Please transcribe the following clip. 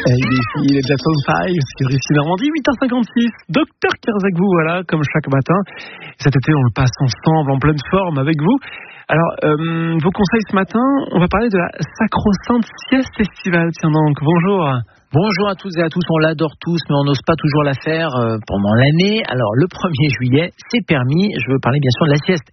Il est Jackson 5 sur ici Normandie, 8h56. Docteur Kerzak, vous voilà, comme chaque matin. Cet été, on le passe ensemble, en pleine forme avec vous. Alors, vos conseils ce matin, on va parler de la sacro-sainte sieste estivale. Tiens donc, bonjour. Bonjour à toutes et à tous, on l'adore tous, mais on n'ose pas toujours la faire pendant l'année. Alors, le 1er juillet, c'est permis. Je veux parler bien sûr de la sieste